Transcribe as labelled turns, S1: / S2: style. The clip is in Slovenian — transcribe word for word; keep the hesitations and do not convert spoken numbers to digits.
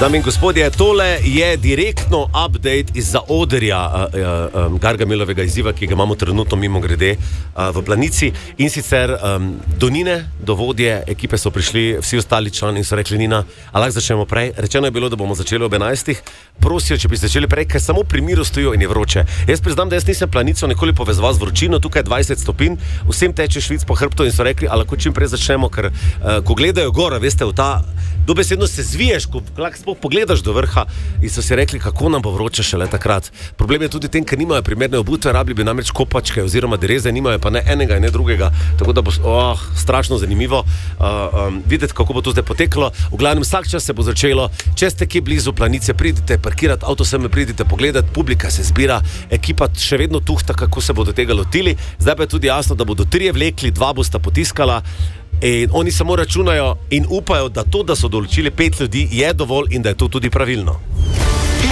S1: Dame in gospodje, tole je direktno update iz zaodrja uh, uh, um, Gargamelovega izziva, ki ga imamo trenutno mimo grede uh, v Planici. In sicer um, do Nine, do vodje ekipe so prišli vsi ostali člani in so rekli: Nina, a lahko začnemo prej? Rečeno je bilo, da bomo začeli ob enajstih. Prosijo, če bi začeli prej, ker samo pri miru stojijo in je vroče. Jaz priznam, da jaz nisem Planico nikoli povezal z vročino, tukaj je dvajset stopinj, vsem teče švic po hrbtu in so rekli: a lahko čim prej začnemo, ker uh, ko gledajo gora, veste, v ta dobesedno se zviješ, ko sploh pogledaš do vrha, in so si rekli, kako nam bo vroče šele takrat. Problem je tudi tem, ker nimajo primerne obutve, rabili bi namreč kopačke oziroma dereze, nimajo pa ne enega in ne drugega, tako da bo oh, strašno zanimivo uh, um, videti, kako bo to zdaj poteklo. V glavnem, vsak čas se bo začelo. Če ste kje blizu Planice, pridite parkirati avto, sem pridite pogledati, publika se zbira, ekipa še vedno tuhta, kako se bodo tega lotili. Zdaj pa je tudi jasno, da bodo trije vlekli, dva bosta potiskala. In oni samo računajo in upajo, da to, da so določili pet ljudi, je dovolj in da je to tudi pravilno.